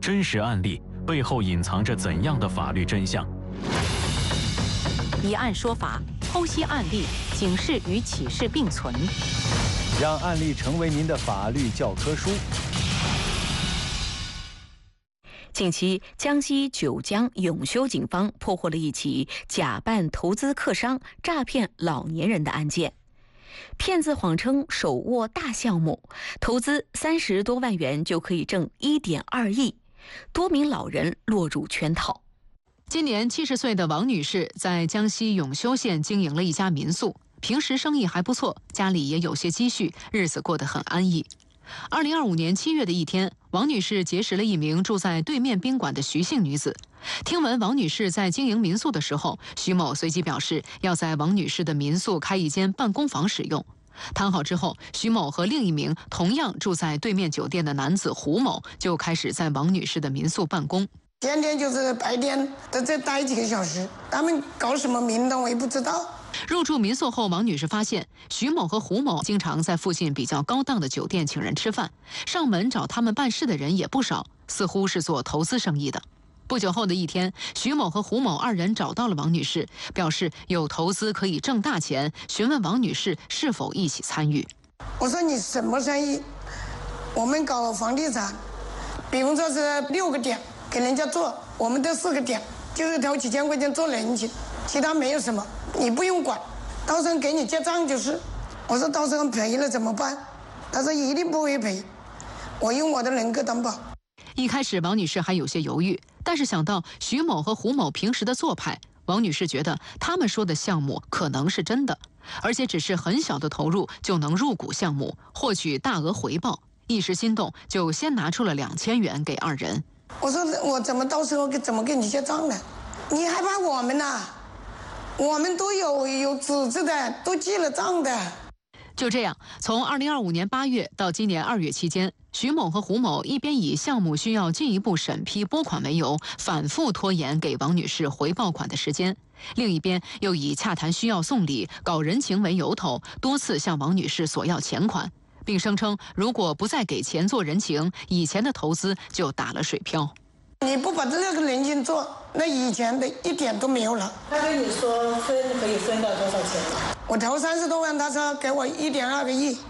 真实案例背后隐藏着怎样的法律真相？ 以案说法，剖析案例，警示与启示并存， 让案例成为您的法律教科书。 近期，江西九江永修警方破获了一起假扮投资客商诈骗老年人的案件。骗子谎称手握大项目，投资30多万元就可以挣1.2亿，多名老人落入圈套。 今年70岁的王女士在江西永修县经营了一家民宿，平时生意还不错，家里也有些积蓄，日子过得很安逸。2025年7月的一天，王女士结识了一名住在对面宾馆的徐姓女子。听闻王女士在经营民宿的时候，徐某随即表示要在王女士的民宿开一间办公房使用。谈好之后，徐某和另一名同样住在对面酒店的男子胡某就开始在王女士的民宿办公。 天天就是白天在这待几个小时，他们搞什么名堂我也不知道。 入住民宿后，王女士发现徐某和胡某经常在附近比较高档的酒店请人吃饭，上门找他们办事的人也不少，似乎是做投资生意的。不久后的一天，徐某和胡某二人找到了王女士，表示有投资可以挣大钱，询问王女士是否一起参与。 我说你什么生意？我们搞房地产，比方说是6个点给人家做，我们这4个点就是投几千块钱做人情，其他没有什么，你不用管，到时候给你结账就是。我说到时候赔了怎么办？他说一定不会赔，我用我的人格担保。 一开始王女士还有些犹豫，但是想到徐某和胡某平时的做派，王女士觉得他们说的项目可能是真的，而且只是很小的投入就能入股项目，获取大额回报。一时心动，就先拿出了2000元给二人。 我说我怎么到时候怎么给你结账呢？你害怕我们呐？我们都有组织的，都记了账的。 就这样，从2025年8月到今年2月期间，徐某和胡某一边以项目需要进一步审批拨款为由，反复拖延给王女士回报款的时间；另一边又以洽谈需要送礼、搞人情为由头，多次向王女士索要钱款，并声称如果不再给钱做人情，以前的投资就打了水漂。 你不把这个人情做，那以前的一点都没有了。 他跟你说可以分到多少钱？ 我投30多万，他说给我1.2个亿。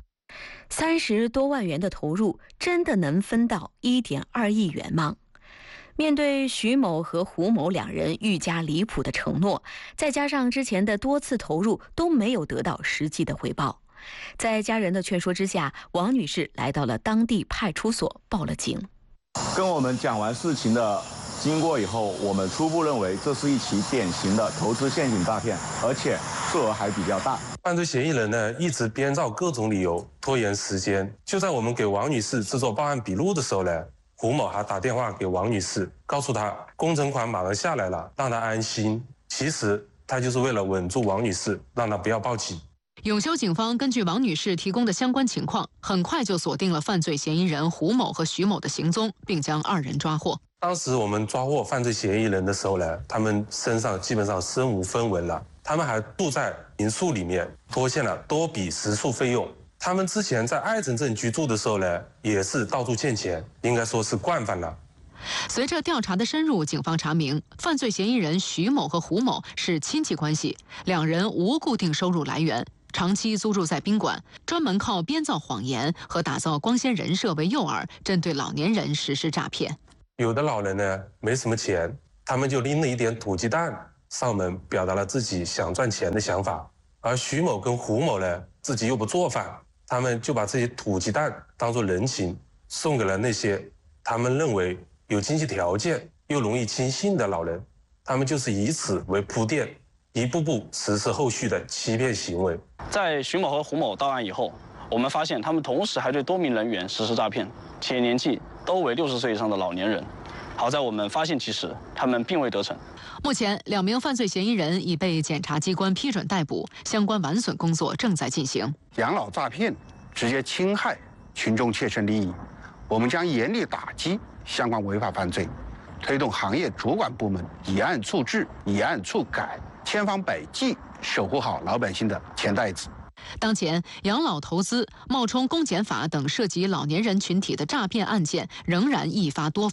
30多万元的投入，真的能分到1.2亿元吗？面对徐某和胡某两人愈加离谱的承诺，再加上之前的多次投入都没有得到实际的回报，在家人的劝说之下，王女士来到了当地派出所报了警。 跟我们讲完事情的经过以后，我们初步认为这是一起典型的投资陷阱诈骗，而且数额还比较大。 犯罪嫌疑人呢，一直编造各种理由拖延时间。就在我们给王女士制作报案笔录的时候呢，胡某还打电话给王女士，告诉她工程款马上下来了，让她安心。其实他就是为了稳住王女士，让她不要报警。 永修警方根据王女士提供的相关情况，很快就锁定了犯罪嫌疑人胡某和徐某的行踪，并将二人抓获。 当时我们抓获犯罪嫌疑人的时候呢，他们身上基本上身无分文了，他们还住在民宿里面，拖欠了多笔食宿费用。他们之前在爱城镇居住的时候呢，也是到处欠钱，应该说是惯犯了。 随着调查的深入，警方查明犯罪嫌疑人徐某和胡某是亲戚关系，两人无固定收入来源，长期租住在宾馆，专门靠编造谎言和打造光鲜人设为诱饵，针对老年人实施诈骗。 有的老人呢没什么钱，他们就拎了一点土鸡蛋上门，表达了自己想赚钱的想法。而徐某跟胡某呢，自己又不做饭，他们就把这些土鸡蛋当作人情，送给了那些他们认为有经济条件又容易轻信的老人。他们就是以此为铺垫，一步步实施后续的欺骗行为。 在徐某和胡某到案以后，我们发现他们同时还对多名人员实施诈骗，且年纪都为60岁以上的老年人。好在我们发现其时，他们并未得逞。 目前2名犯罪嫌疑人已被检察机关批准逮捕，相关完损工作正在进行。 养老诈骗直接侵害群众切身利益，我们将严厉打击相关违法犯罪，推动行业主管部门以案处置、以案处改，千方百计守护好老百姓的钱袋子。 当前，养老投资、冒充公检法等涉及老年人群体的诈骗案件仍然一发多发。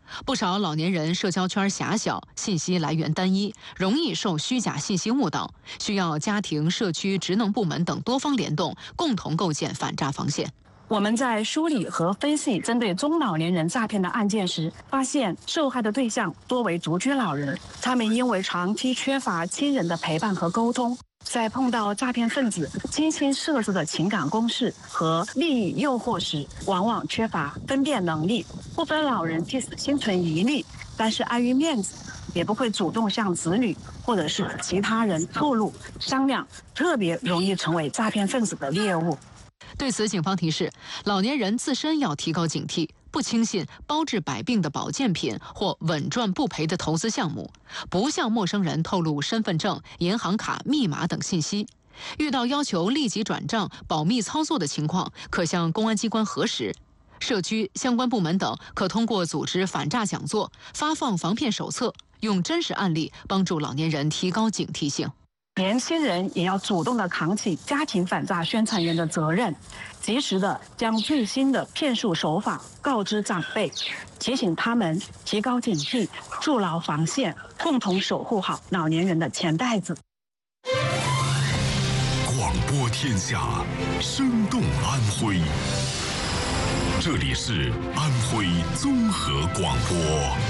不少老年人社交圈狭小，信息来源单一，容易受虚假信息误导，需要家庭、社区、职能部门等多方联动，共同构建反诈防线。 我们在梳理和分析针对中老年人诈骗的案件时，发现受害的对象多为独居老人，他们因为长期缺乏亲人的陪伴和沟通，在碰到诈骗分子精心设置的情感攻势和利益诱惑时，往往缺乏分辨能力。部分老人即使心存疑虑，但是碍于面子，也不会主动向子女或者是其他人透露商量，特别容易成为诈骗分子的猎物。 对此，警方提示老年人自身要提高警惕，不轻信包治百病的保健品或稳赚不赔的投资项目，不向陌生人透露身份证、银行卡密码等信息。遇到要求立即转账、保密操作的情况，可向公安机关核实。社区相关部门等可通过组织反诈讲座、发放防骗手册，用真实案例帮助老年人提高警惕性。 年轻人也要主动地扛起家庭反诈宣传员的责任，及时地将最新的骗术手法告知长辈，提醒他们提高警惕，筑牢防线，共同守护好老年人的钱袋子。 广播天下，生动安徽。这里是安徽综合广播。